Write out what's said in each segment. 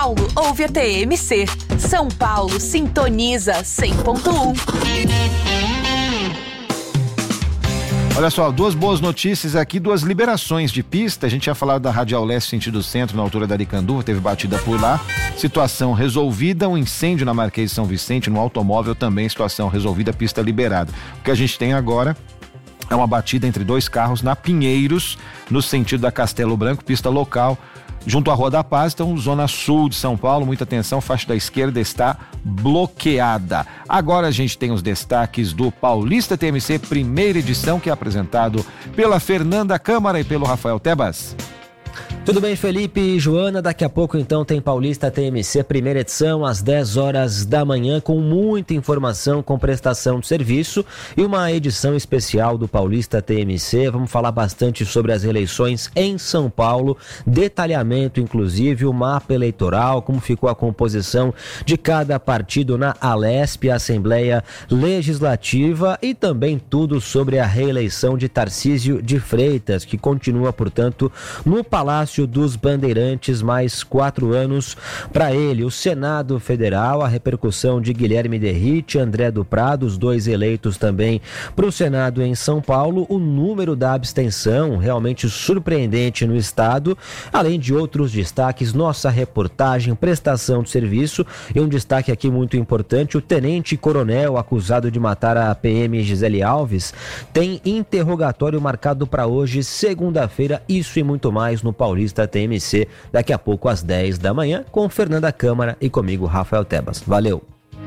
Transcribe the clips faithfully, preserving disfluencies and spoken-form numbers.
Paulo, ouve a T M C. São Paulo sintoniza cem ponto um. Olha só, duas boas notícias aqui, duas liberações de pista. A gente tinha falado da Radial Leste sentido centro, na altura da Aricanduva, teve batida por lá. Situação resolvida, um incêndio na Marquês de São Vicente, no automóvel também, situação resolvida, pista liberada. O que a gente tem agora é uma batida entre dois carros na Pinheiros, no sentido da Castelo Branco, pista local, junto à Rua da Paz. Então, zona sul de São Paulo, muita atenção, faixa da esquerda está bloqueada. Agora a gente tem os destaques do Paulista T M C, primeira edição, que é apresentado pela Fernanda Câmara e pelo Rafael Tebas. Tudo bem, Felipe e Joana? Daqui a pouco então tem Paulista T M C, primeira edição, às dez horas da manhã, com muita informação, com prestação de serviço e uma edição especial do Paulista T M C. Vamos falar bastante sobre as eleições em São Paulo, detalhamento inclusive, o mapa eleitoral, como ficou a composição de cada partido na Alesp, Assembleia Legislativa, e também tudo sobre a reeleição de Tarcísio de Freitas, que continua, portanto, no Palácio dos Bandeirantes, mais quatro anos para ele. O Senado Federal, a repercussão de Guilherme Derrite, André do Prado, os dois eleitos também para o Senado em São Paulo, o número da abstenção realmente surpreendente no estado, além de outros destaques, nossa reportagem, prestação de serviço e um destaque aqui muito importante, o tenente-coronel acusado de matar a P M Gisele Alves tem interrogatório marcado para hoje, segunda-feira, isso e muito mais no Paulista T M C, daqui a pouco às dez da manhã, com Fernanda Câmara e comigo, Rafael Tebas. Valeu!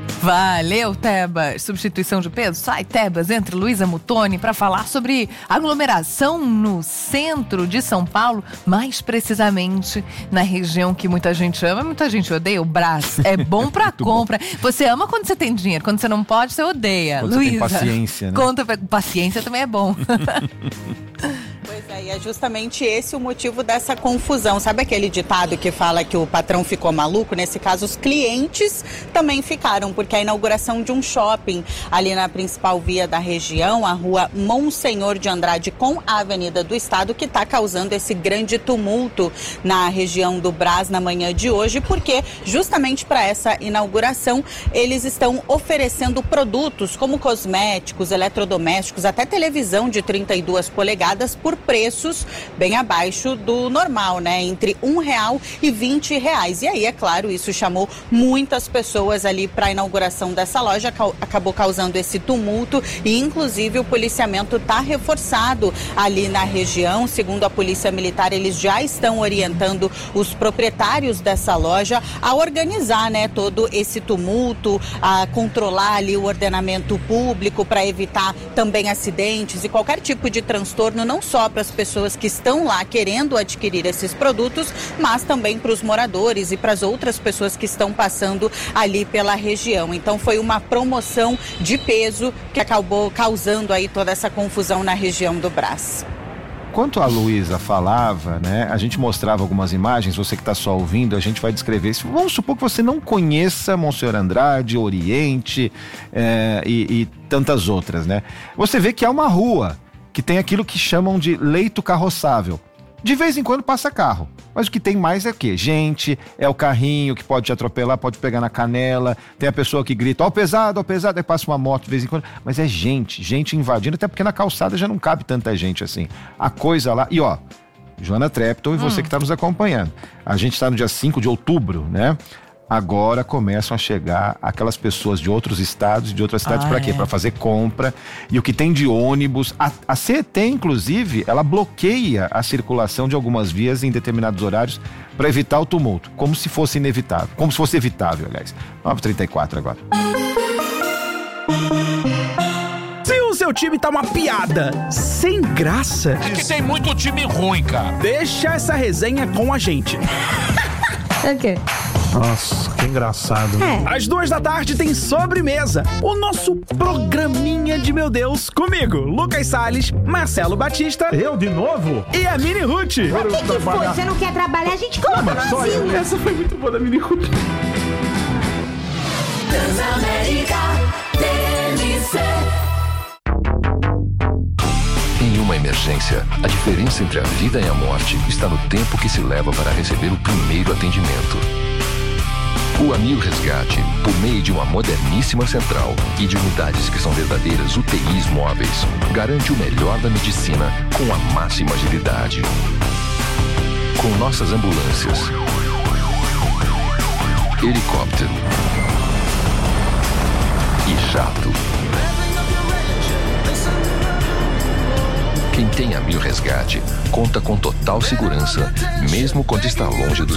Valeu, Tebas. Substituição de peso? Sai, Tebas, entre Luísa Mutoni para falar sobre aglomeração no centro de São Paulo, mais precisamente na região que muita gente ama, muita gente odeia, o Brás. É bom pra compra. Bom. Você ama quando você tem dinheiro, quando você não pode, você odeia. Quando Luísa, você tem paciência, né? Conta, paciência também é bom. Pois é, e é justamente esse o motivo dessa confusão. Sabe aquele ditado que fala que o patrão ficou maluco? Nesse caso, os clientes também ficaram, porque a inauguração de um shopping ali na principal via da região, a rua Monsenhor de Andrade com a Avenida do Estado, que está causando esse grande tumulto na região do Brás na manhã de hoje, porque justamente para essa inauguração eles estão oferecendo produtos como cosméticos, eletrodomésticos, até televisão de trinta e duas polegadas por preços bem abaixo do normal, né? Entre um real e vinte reais. E aí, é claro, isso chamou muitas pessoas ali para a inauguração dessa loja, acabou causando esse tumulto e, inclusive, o policiamento está reforçado ali na região. Segundo a Polícia Militar, eles já estão orientando os proprietários dessa loja a organizar, né, todo esse tumulto, a controlar ali o ordenamento público para evitar também acidentes e qualquer tipo de transtorno, não só para as pessoas que estão lá querendo adquirir esses produtos, mas também para os moradores e para as outras pessoas que estão passando ali pela região. Então foi uma promoção de peso que acabou causando aí toda essa confusão na região do Brás. Enquanto a Luísa falava, né, a gente mostrava algumas imagens, você que está só ouvindo, a gente vai descrever. Vamos supor que você não conheça Monsenhor Andrade, Oriente é, e, e tantas outras, né? Você vê que é uma rua que tem aquilo que chamam de leito carroçável. De vez em quando passa carro, mas o que tem mais é o quê? Gente, é o carrinho que pode te atropelar, pode pegar na canela, tem a pessoa que grita, ó pesado, ó pesado, aí passa uma moto de vez em quando, mas é gente, gente invadindo, até porque na calçada já não cabe tanta gente assim. A coisa lá, e ó, Joana Trepton e você hum. que está nos acompanhando, a gente está no dia cinco de outubro, né? Agora começam a chegar aquelas pessoas de outros estados e de outras cidades ah, para quê? É. Para fazer compra. E o que tem de ônibus, a, a C E T, inclusive, ela bloqueia a circulação de algumas vias em determinados horários para evitar o tumulto, como se fosse inevitável, como se fosse evitável, aliás. nove e trinta e quatro agora. Se o seu time tá uma piada, sem graça... É que tem muito time ruim, cara. Deixa essa resenha com a gente. O quê? Nossa, que engraçado. É. Às duas da tarde tem Sobremesa, o nosso programinha de meu Deus, comigo, Lucas Salles, Marcelo Batista. Eu de novo? E a Mini Ruth. O que que foi? Você não quer trabalhar? A gente coloca no asilo. Essa foi muito boa da Mini Ruth. Transamérica T M C. Em uma emergência, a diferença entre a vida e a morte está no tempo que se leva para receber o primeiro atendimento. O Amil Resgate, por meio de uma moderníssima central e de unidades que são verdadeiras U T Is móveis, garante o melhor da medicina com a máxima agilidade. Com nossas ambulâncias, helicóptero e jato. Quem tem Amil Resgate conta com total segurança, mesmo quando está longe dos